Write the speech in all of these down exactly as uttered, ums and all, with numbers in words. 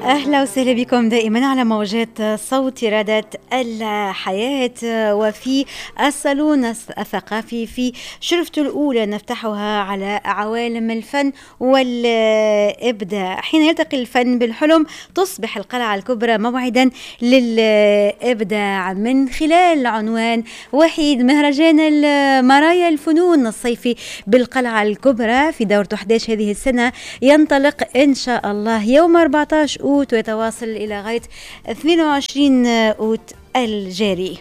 أهلا وسهلا بكم دائما على موجات صوت رادة الحياة وفي الصالون الثقافي في شرفته الأولى نفتحها على عوالم الفن والإبداع. حين يلتقي الفن بالحلم تصبح القلعة الكبرى موعدا للإبداع من خلال عنوان وحيد مهرجان المرايا الفنون الصيفي بالقلعة الكبرى في دورته أحد عشر هذه السنة ينطلق إن شاء الله يوم أربعة عشر أوت ويتواصل إلى غاية اثنين وعشرين أوت الجاري.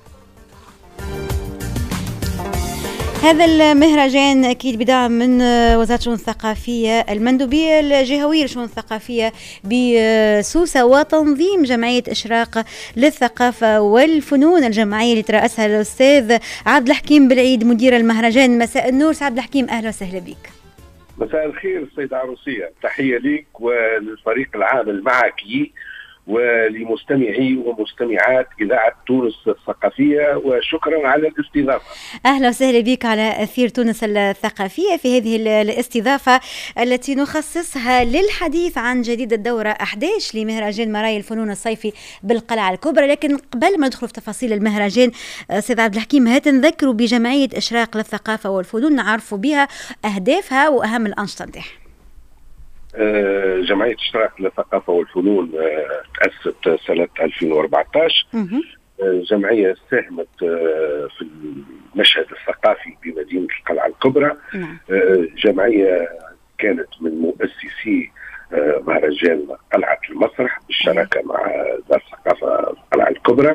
هذا المهرجان أكيد بدعم من وزارة الشؤون الثقافية المندوبية الجهوية للشؤون الثقافية بسوسة وتنظيم جمعية إشراق للثقافة والفنون الجمعية اللي ترأسها الأستاذ عبد الحكيم بالعيد مدير المهرجان. مساء النور عبد الحكيم، أهلا وسهلا بك. مساء الخير السيدة عروسية، تحية لك وللفريق العامل معك ولمستمعي ومستمعات إذاعة تونس الثقافية، وشكرا على الاستضافة. أهلا وسهلا بك على أثير تونس الثقافية في هذه الاستضافة التي نخصصها للحديث عن جديد الدورة أحد عشر لمهرجان مرايا الفنون الصيفي بالقلعة الكبرى. لكن قبل ما ندخل في تفاصيل المهرجان سيد عبد الحكيم، هات نذكروا بجمعية إشراق للثقافة والفنون، نعرفوا بها أهدافها وأهم الأنشطة نتاعها. جمعية إشراق للثقافة والفنون تأسست سنة ألفين وأربعة عشر. جمعية ساهمت في المشهد الثقافي بمدينة القلعة الكبرى. جمعية كانت من مؤسسي مهرجان قلعة المسرح بالشراكة مع دار الثقافة القلعة الكبرى.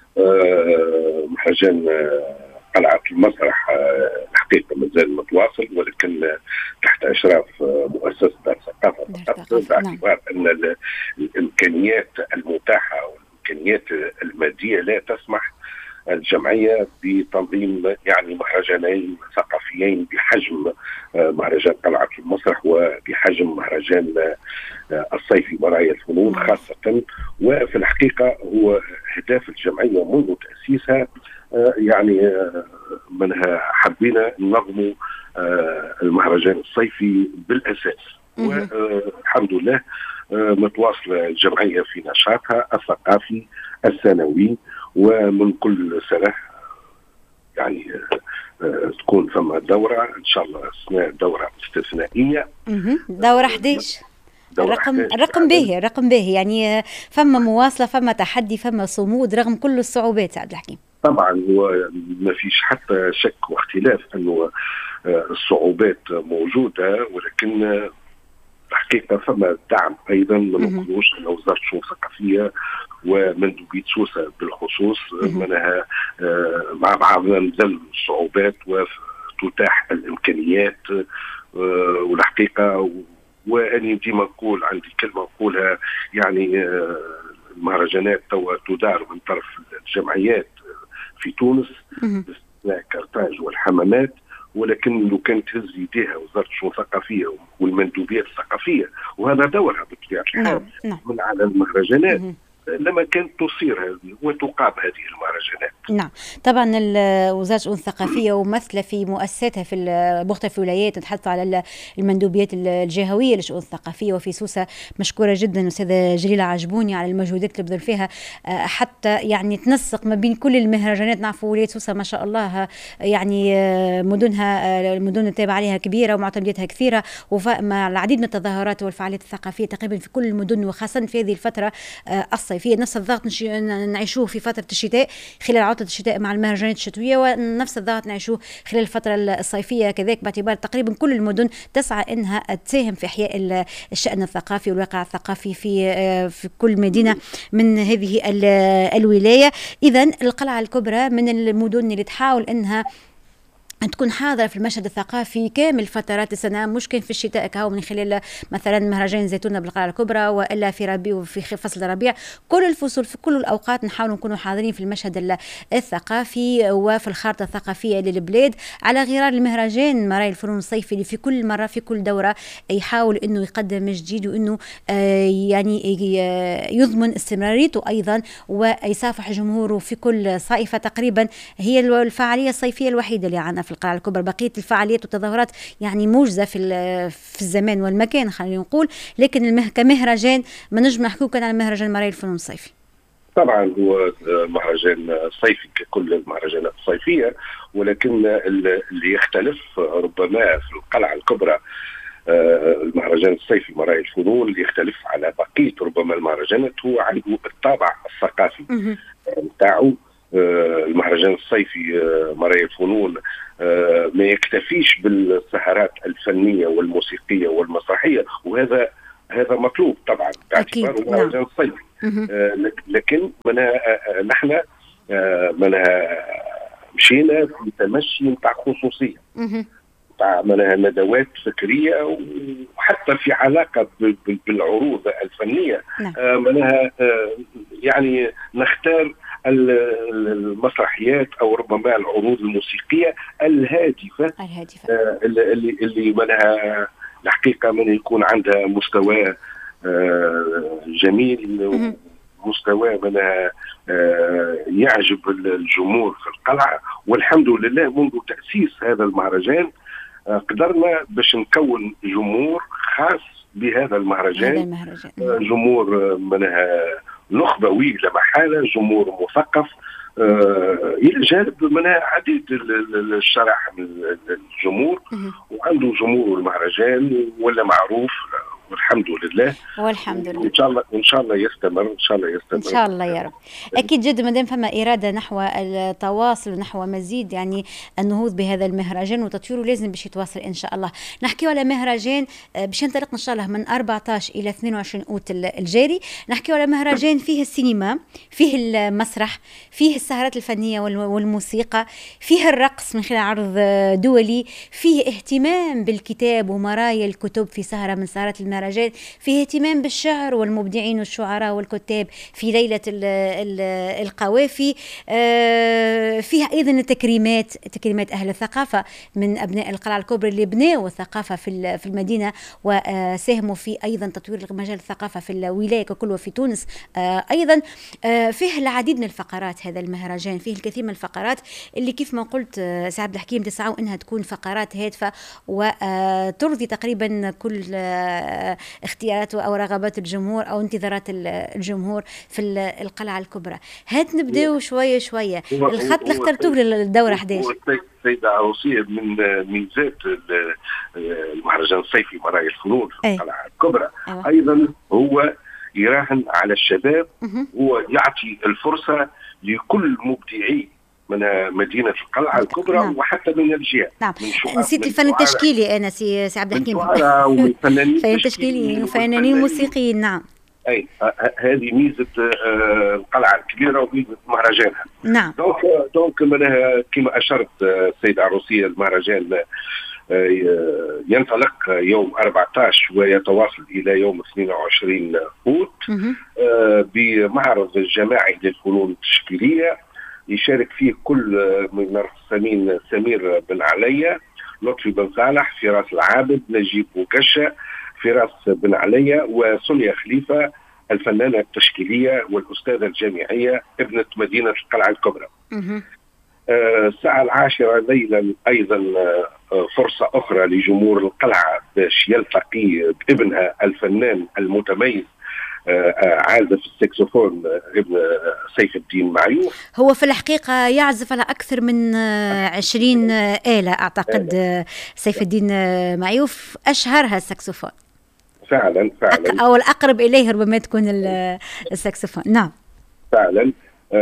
مهرجان قلعة المسرح الحقيقة مازال متواصل، ولكن تحت إشراف مؤسسة دار الثقافة باعتبار أن الإمكانيات المتاحة والإمكانيات المادية لا تسمح الجمعية بتنظيم يعني مهرجانين ثقافيين بحجم مهرجان قلعة المسرح وبحجم مهرجان الصيفي مرايا الفنون خاصة. وفي الحقيقة هو أهداف الجمعية منذ تأسيسها يعني منها حبينا ننظموا المهرجان الصيفي بالأساس، والحمد لله متواصلة الجمعية في نشاطها الثقافي السنوي، ومن كل سنة يعني تكون ثم دورة إن شاء الله دورة استثنائية. دورة أحد عشر الرقم الرقم باهي الرقم باهي يعني فما مواصلة، فما تحدي، فما صمود رغم كل الصعوبات عبد الحكيم. طبعا وما فيش حتى شك واختلاف أنه الصعوبات موجودة، ولكن الحقيقة فما دعم أيضا ما نقولوش أن وزارة الشؤون الثقافية ومندوبية سوسة بالخصوص منها مع بعضنا نزل الصعوبات وتتاح الإمكانيات. والحقيقة وأني ديما نقول عندي كلمة نقولها يعني المهرجانات تدار من طرف الجمعيات في تونس باستثناء كرتاج والحمامات، ولكن لو كانت تهز يديها وزارة الشؤون الثقافية والمندوبيات الثقافية وهذا دورها بطبيعة الحال من على المهرجانات لما كانت تصير هذه وتقام هذه المهرجانات. نعم طبعا وزارة الشؤون الثقافية وممثلة في مؤسساتها في مختلف الولايات، نتحدث على المندوبيات الجهوية للشؤون الثقافية وفي سوسة. مشكورة جدا أستاذة جليلة عجبوني على المجهودات اللي بذل فيها حتى يعني تنسق ما بين كل المهرجانات. نعرفوا ولاية سوسة ما شاء الله يعني مدنها المدن التابعة عليها كبيرة ومعتمداتها كثيرة، ومع العديد من التظاهرات والفعاليات الثقافية تقريبا في كل المدن، وخاصة في هذه الفترة الصيفية. نفس الضغط نعيشوه في فترة الشتاء خلال عطلة الشتاء مع المهرجانات الشتوية، ونفس الضغط نعيشوه خلال الفترة الصيفية كذلك، باعتبار تقريبا كل المدن تسعى انها تساهم في احياء الشأن الثقافي والواقع الثقافي في في كل مدينة من هذه الولاية. اذا القلعة الكبرى من المدن اللي تحاول انها تكون حاضرة في المشهد الثقافي كامل فترات السنة، مش كان في الشتاء كهو من خلال مثلا مهرجان زيتونة بالقلعة الكبرى، وإلا في ربيع وفي فصل الربيع. كل الفصول في كل الأوقات نحاول نكونوا حاضرين في المشهد الثقافي وفي الخارطة الثقافية للبلاد، على غرار المهرجان مرايا الفنون الصيفي اللي في كل مرة في كل دورة يحاول إنه يقدم جديد، وإنه آه يعني يضمن استمراريته أيضا ويصافح جمهوره في كل صيفة. تقريبا هي الفعالية الصيفية الوحيدة اللي عنا في القلعة الكبرى. بقية الفعاليات والتظاهرات يعني موجزة في في الزمان والمكان خلينا نقول، لكن المه كمهرجان ما نجم نحكيو كان على مهرجان مرايا الفنون الصيفي. طبعا هو مهرجان صيفي ككل المهرجانات الصيفية، ولكن اللي يختلف ربما في القلعة الكبرى المهرجان الصيفي مرايا الفنون اللي يختلف على بقية ربما المهرجانات هو عنده الطابع الثقافي نتاعو. المهرجان الصيفي مرايا الفنون ما يكتفيش بالسهرات الفنية والموسيقية والمسرحية، وهذا هذا مطلوب طبعا باعتباره المهرجان الصيفي. لكن نحن مشينا في تمشي نتاع خصوصية، منها ندوات فكرية وحتى في علاقة بالعروض الفنية. منها يعني نختار المسرحيات أو ربما العروض الموسيقية الهادفة الهادفة اللي, اللي منها الحقيقة من يكون عندها مستوى جميل، مستوى منها يعجب الجمهور في القلعة. والحمد لله منذ تأسيس هذا المهرجان قدرنا باش نكون جمهور خاص بهذا المهرجان, المهرجان. جمهور منها نخبوي لا محالة، جمهور مثقف إلى جانب منها عديد الشرائح من الجمهور، وعنده جمهور المهرجان ولا معروف والحمد لله. والحمد لله ان شاء الله ان شاء الله يستمر ان شاء الله يستمر ان شاء الله يا رب. اكيد جد ما دام فما اراده نحو التواصل ونحو مزيد يعني النهوض بهذا المهرجان وتطويره لازم باش يتواصل ان شاء الله. نحكيو على مهرجان باش ينطلق ان شاء الله من أربعة عشر الى اثنين وعشرين اوت الجاري. نحكيو على مهرجان فيه السينما، فيه المسرح، فيه السهرات الفنيه والموسيقى، فيه الرقص من خلال عرض دولي، فيه اهتمام بالكتاب ومرايا الكتب في سهره من سهرات المهرجان، فيه اهتمام بالشعر والمبدعين والشعراء والكتاب في ليلة القوافي. فيها أيضا التكريمات، تكريمات أهل الثقافة من أبناء القلعة الكبرى اللي بنوا الثقافة في المدينة وساهموا في أيضا تطوير مجال الثقافة في الولاية ككل وفي تونس. أيضا فيه العديد من الفقرات، هذا المهرجان فيه الكثير من الفقرات اللي كيف ما قلت سي عبد الحكيم تسعوا إنها تكون فقرات هادفة وترضي تقريبا كل اختيارات أو رغبات الجمهور أو انتظارات الجمهور في القلعة الكبرى. هات نبداو شوية شوية. الخط اللي اخترتوه للدورة أحد عشر سيدة عروسية من ميزات المهرجان الصيفي مرايا الفنون في القلعة الكبرى أيوة. أيضا هو يراهن على الشباب، هو يعطي الفرصة لكل مبدعي من مدينة القلعة الكبرى نعم. وحتى من الجهة نعم. نسيت الفن التشكيلي أنا سي عبد الحكيم، فنانين تشكيليين وفنانين موسيقيين. نعم أي هذه ميزة القلعة الكبيرة وميزة مهرجانها. نعم. دونك دونك منها كما أشرت السيدة عروسية المهرجان ينطلق يوم أربعة عشر ويتواصل إلى يوم اثنين وعشرين أوت بمعرض جماعي للفنون التشكيلية يشارك فيه كل من مرسمين سمير بن عليا، لطفي بن صالح، فراس العابد، نجيب بوكشة، فراس بن عليا، وسونيا خليفة الفنانة التشكيلية والأستاذة الجامعية ابنة مدينة القلعة الكبرى. الساعة العاشرة ليلا أيضا فرصة أخرى لجمهور القلعة باش يلتقي بابنها الفنان المتميز عازف السكسوفون ابن سيف الدين معيوف. هو في الحقيقة يعزف على أكثر من عشرين آلة أعتقد سيف الدين معيوف، أشهرها السكسوفون فعلا فعلا أو الأقرب إليه ربما تكون السكسوفون. نعم فعلا.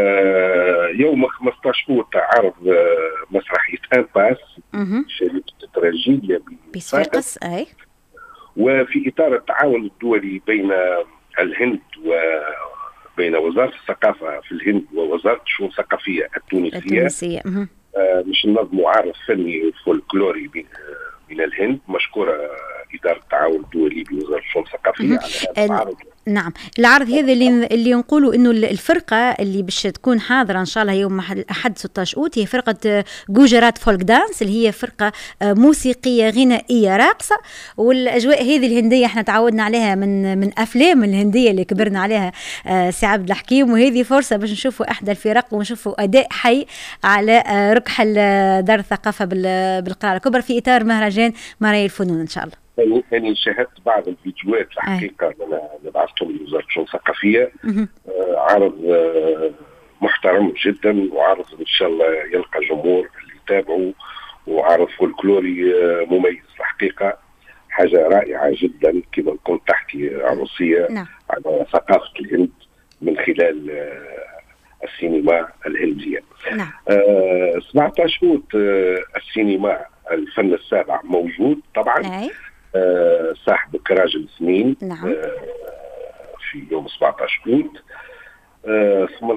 يوم خمسة عشر أوت عرض مسرحية أنباس شركة التراجيديا بصفاقس أي، وفي إطار التعاون الدولي بين الهند وبين وزارة الثقافة في الهند ووزارة الشؤون الثقافية التونسية, التونسية. آه مش ننظموا عرض فني فولكلوري من الهند، مشكورة إدارة التعاون الدولي بوزارة الشؤون الثقافية على هذا العرض. نعم، العرض هذا اللي اللي نقولوا انه الفرقه اللي باش تكون حاضره ان شاء الله يوم الاحد ستة عشر اوت هي فرقه جوجرات فولك دانس، اللي هي فرقه موسيقيه غنائيه راقصه، والاجواء هذه الهنديه احنا تعودنا عليها من من افلام الهنديه اللي كبرنا عليها سي عبد الحكيم، وهذه فرصه باش نشوفوا احدى الفرق ونشوفوا اداء حي على ركح دار الثقافه بالقلعه الكبرى في اطار مهرجان مرايا الفنون ان شاء الله. أنا يعني شاهدت بعض الفيديوهات الحقيقة أنا بعثتهم لوزارة الشؤون الثقافية. آه عرض آه محترم جدا، وعرض إن شاء الله يلقى جمهور اللي يتابعه، وعرض فولكلوري آه مميز الحقيقة، حاجة رائعة جدا كما كنت تحكي عروسية نعم. على ثقافة الهند من خلال آه السينما الهندية. نعم. آه سبعة عشر اوت آه السينما الفن السابع موجود طبعا. أي. آه صاحب كراجل سنين. نعم. آه في يوم سبعة عشر اوت. آه ثم